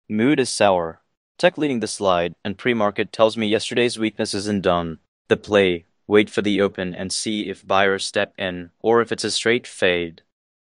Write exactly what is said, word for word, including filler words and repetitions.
Mood is sour. Tech leading the slide, and pre-market tells me yesterday's weakness isn't done. The play, wait for the open and see if buyers step in, or if it's a straight fade.